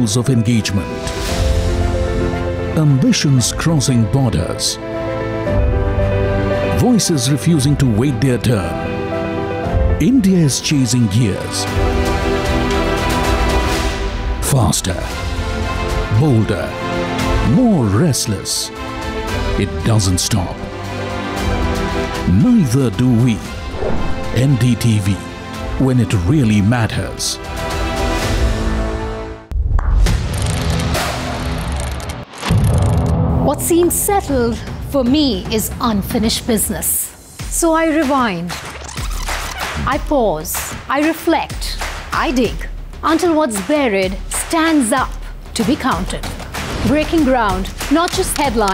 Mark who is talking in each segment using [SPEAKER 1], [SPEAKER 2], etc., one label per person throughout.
[SPEAKER 1] levels of engagement, ambitions crossing borders, voices refusing to wait their turn. India is chasing gears. Faster, bolder, more restless. It doesn't stop. Neither do we. NDTV, when it really matters.
[SPEAKER 2] What seems settled for me is unfinished business. So I rewind, I pause, I reflect, I dig until what's buried stands up to be counted. Breaking ground, not just headlines.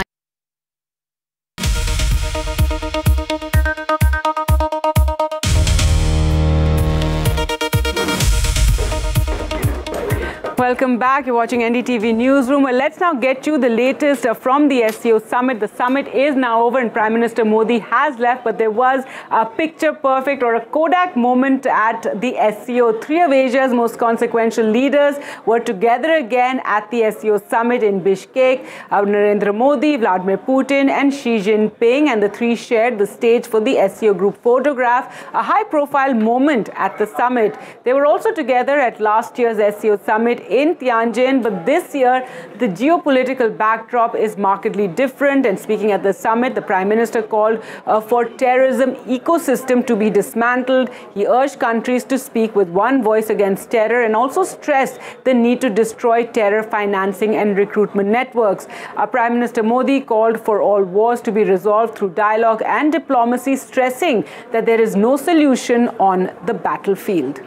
[SPEAKER 3] Welcome back. You're watching NDTV Newsroom. Well, let's now get you the latest from the SCO summit. The summit is now over and Prime Minister Modi has left, but there was a picture perfect or a Kodak moment at the SCO. Three of Asia's most consequential leaders were together again at the SCO summit in Bishkek. Narendra Modi, Vladimir Putin and Xi Jinping, and the three shared the stage for the SCO group photograph, a high-profile moment at the summit. They were also together at last year's SCO summit in Tianjin, but this year the geopolitical backdrop is markedly different. And speaking at the summit, the Prime Minister called for terrorism ecosystem to be dismantled. He urged countries to speak with one voice against terror and also stressed the need to destroy terror financing and recruitment networks. Prime Minister Modi called for all wars to be resolved through dialogue and diplomacy, stressing that there is no solution on the battlefield.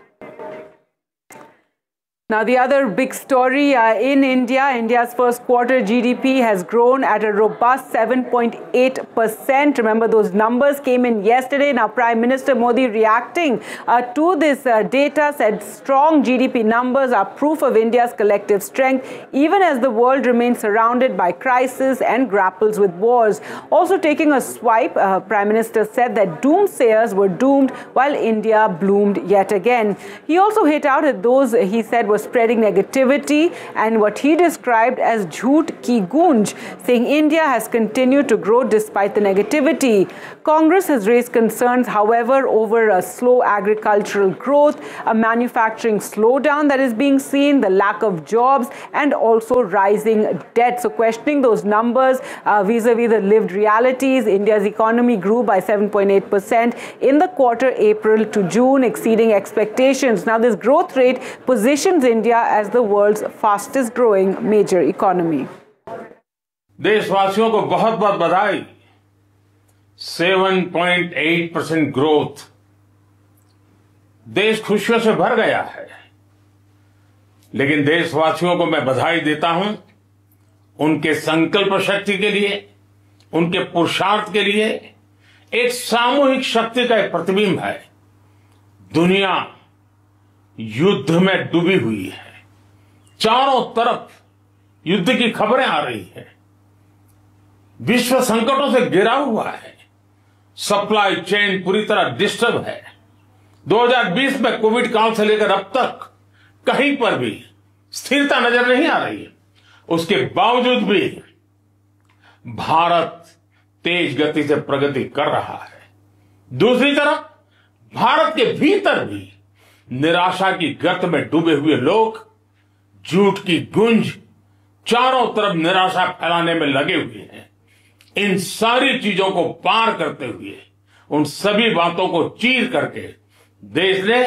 [SPEAKER 3] Now, the other big story in India, India's first quarter GDP has grown at a robust 7.8%. Remember, those numbers came in yesterday. Now, Prime Minister Modi reacting to this data said strong GDP numbers are proof of India's collective strength, even as the world remains surrounded by crisis and grapples with wars. Also taking a swipe, Prime Minister said that doomsayers were doomed while India bloomed yet again. He also hit out at those he said were spreading negativity and what he described as jhoot ki gunj, saying India has continued to grow despite the negativity. Congress has raised concerns, however, over a slow agricultural growth, a manufacturing slowdown that is being seen, the lack of jobs, and also rising debt. So questioning those numbers vis-a-vis the lived realities, India's economy grew by 7.8% in the quarter April to June, exceeding expectations. Now, this growth rate positions India as the world's fastest growing major economy.
[SPEAKER 4] देशवासियों को बहुत बहुत बधाई। 7.8% growth, देश खुशियों से भर गया है। लेकिन देशवासियों को मैं बधाई देता हूं उनके संकल्प शक्ति के लिए, उनके पुरुषार्थ के लिए। एक सामूहिक शक्ति का एक प्रतिबिंब है। दुनिया युद्ध में डूबी हुई है, चारों तरफ युद्ध की खबरें आ रही हैं, विश्व संकटों से घिरा हुआ है, सप्लाई चेन पूरी तरह डिस्टर्ब है। 2020 में कोविड काल से लेकर अब तक कहीं पर भी स्थिरता नजर नहीं आ रही है। उसके बावजूद भी भारत तेज गति से प्रगति कर रहा है। दूसरी तरफ भारत के भीतर भी निराशा की गर्त में डूबे हुए लोग, झूठ की गुंज, चारों तरफ निराशा फैलाने में लगे हुए हैं। इन सारी चीजों को पार करते हुए, उन सभी बातों को चीर करके देश ने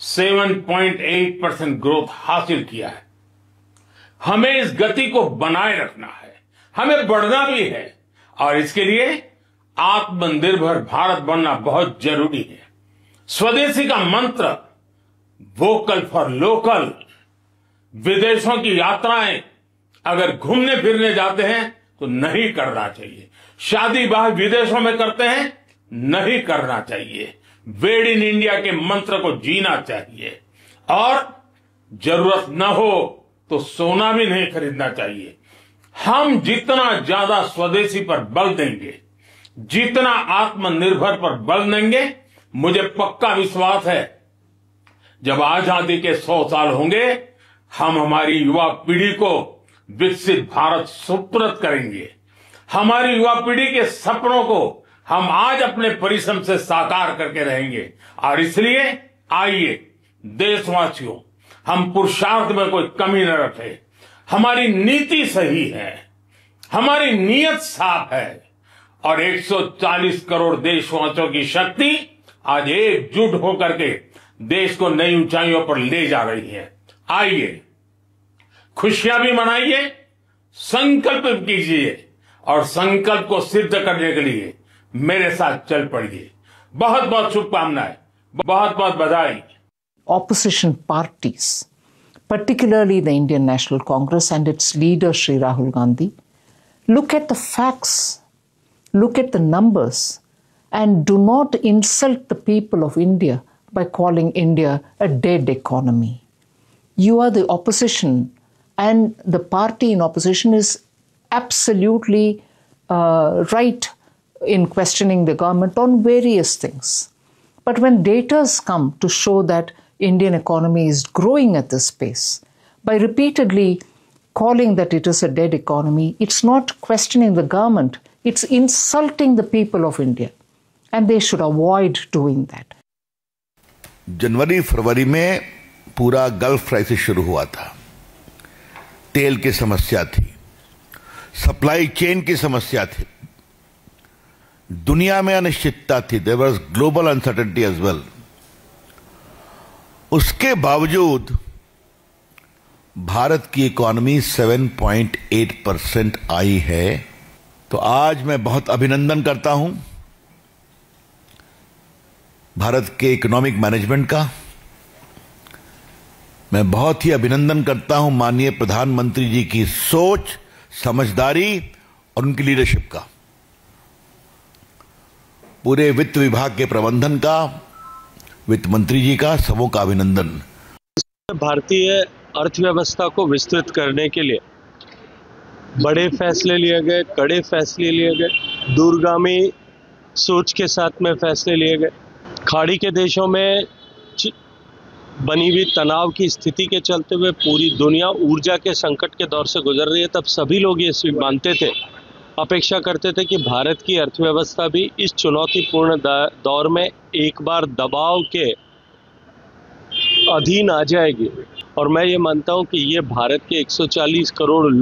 [SPEAKER 4] 7.8% ग्रोथ हासिल किया है। हमें इस गति को बनाए रखना है, हमें बढ़ना भी है और इसके लिए आत्मनिर्भर भारत बनना बहुत जरूरी है। स्वदेशी का मंत्र वोकल फॉर लोकल, विदेशों की यात्राएं अगर घूमने फिरने जाते हैं तो नहीं करना चाहिए। शादी ब्याह विदेशों में करते हैं, नहीं करना चाहिए। मेड इन इंडिया के मंत्र को जीना चाहिए और जरूरत न हो तो सोना भी नहीं खरीदना चाहिए। हम जितना ज्यादा स्वदेशी पर बल देंगे, जितना आत्मनिर्भर पर बल देंगे, मुझे पक्का विश्वास है जब आजादी के 100 साल होंगे हम हमारी युवा पीढ़ी को विकसित भारत सुपुर्द करेंगे। हमारी युवा पीढ़ी के सपनों को हम आज अपने परिश्रम से साकार करके रहेंगे। और इसलिए आइए देशवासियों, हम पुरुषार्थ में कोई कमी न रखें। हमारी नीति सही है, हमारी नीयत साफ है और 140 करोड़ देशवासियों की शक्ति आज एकजुट होकर के देश को नई ऊंचाइयों पर ले जा रही है। आइए खुशियां भी मनाइए, संकल्प कीजिए और संकल्प को सिद्ध करने के लिए मेरे साथ चल पड़िए। बहुत बहुत शुभकामनाएं, बहुत बहुत बधाई।
[SPEAKER 5] Opposition parties, particularly the Indian National Congress and its leader Shri Rahul Gandhi, look at the facts, look at the numbers, and do not insult the people of India by calling India a dead economy. You are the opposition, and the party in opposition is absolutely right in questioning the government on various things. But when data come to show that Indian economy is growing at this pace, by repeatedly calling that it is a dead economy, it's not questioning the government, it's insulting the people of India. And they should avoid doing that.
[SPEAKER 6] जनवरी फरवरी में पूरा gulf crisis शुरू हुआ था। तेल की समस्या थी, supply chain की समस्या थी, दुनिया में अनिश्चितता थी, there was global uncertainty as well. उसके बावजूद भारत की इकोनॉमी 7.8% आई है। तो आज मैं बहुत अभिनंदन करता हूं भारत के इकोनॉमिक मैनेजमेंट का। मैं बहुत ही अभिनंदन करता हूं माननीय प्रधानमंत्री जी की सोच, समझदारी और उनकी लीडरशिप का, पूरे वित्त विभाग के प्रबंधन का, वित्त मंत्री जी का, सबों का अभिनंदन।
[SPEAKER 7] भारतीय अर्थव्यवस्था को विस्तृत करने के लिए बड़े फैसले लिए गए, कड़े फैसले लिए गए, दूरगामी सोच के साथ में फैसले लिए गए। खाड़ी के देशों में बनी हुई तनाव की स्थिति के चलते हुए पूरी दुनिया ऊर्जा के संकट के दौर से गुजर रही है। तब सभी लोग ये मानते थे, अपेक्षा करते थे कि भारत की अर्थव्यवस्था भी इस चुनौतीपूर्ण दौर में एक बार दबाव के अधीन आ जाएगी। और मैं ये मानता हूं कि ये भारत के 140 करोड़